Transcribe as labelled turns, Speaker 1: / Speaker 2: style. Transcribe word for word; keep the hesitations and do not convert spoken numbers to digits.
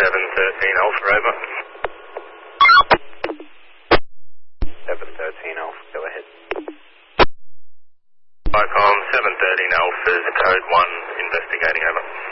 Speaker 1: seven thirteen Alpha, over.
Speaker 2: seven thirteen Alpha, go ahead.
Speaker 1: Icom seven thirteen Alpha's code one, investigating, over.